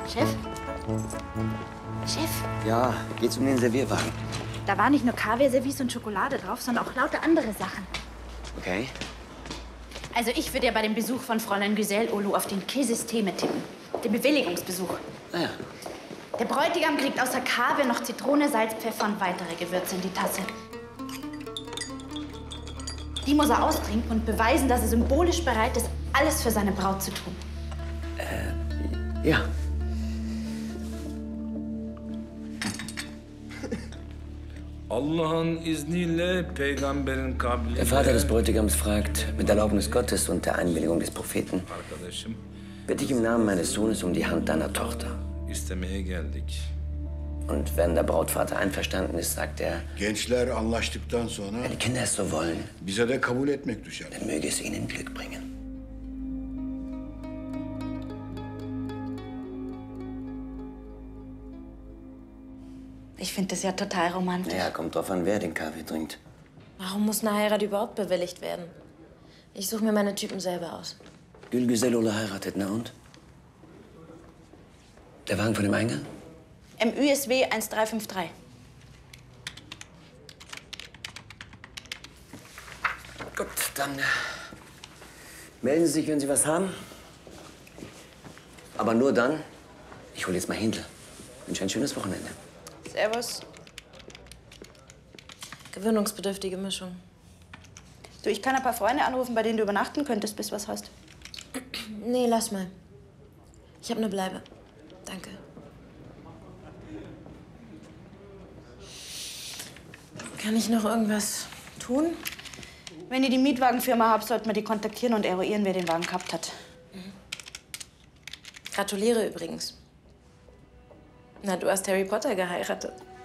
Chef? Chef? Ja, geht's um den Servierwagen? Da war nicht nur Kaviar-Service und Schokolade drauf, sondern auch lauter andere Sachen. Okay. Also ich würde ja bei dem Besuch von Fräulein Güsel Olu auf den Käsysteme tippen. Den Bewilligungsbesuch. Naja. Der Bräutigam kriegt außer Kaviar noch Zitrone, Salz, Pfeffer und weitere Gewürze in die Tasse. Die muss er austrinken und beweisen, dass er symbolisch bereit ist, alles für seine Braut zu tun. Ja. Allah'ın izniyle peygamberin kabliyle... Der Vater des Bräutigams fragt, mit Erlaubnis Gottes und der Einwilligung des Propheten, Arkadaşım, bitte ich im Namen meines Sohnes um die Hand deiner Tochter. istemeye geldik. Und wenn der Brautvater einverstanden ist, sagt er, Gençler anlaştıktan sonra wenn die Kinder es so wollen, bize de kabul etmek düşer. dann möge es ihnen Glück bringen. Ich finde das ja total romantisch. Naja, kommt drauf an, wer den Kaffee trinkt. Warum muss eine Heirat überhaupt bewilligt werden? Ich suche mir meine Typen selber aus. Gül Güzel Olu heiratet, na und? Der Wagen vor dem Eingang? MÜSW 1353. Gut, dann melden Sie sich, wenn Sie was haben. Aber nur dann. Ich hole jetzt mal Hindl. Wünsche ein schönes Wochenende. Servus. Gewöhnungsbedürftige Mischung. Du, ich kann ein paar Freunde anrufen, bei denen du übernachten könntest, bis was hast. Nee, lass mal. Ich habe eine Bleibe. Danke. Kann ich noch irgendwas tun? Wenn ihr die Mietwagenfirma habt, sollten wir die kontaktieren und eruieren, wer den Wagen gehabt hat. Gratuliere übrigens. Na, du hast Harry Potter geheiratet.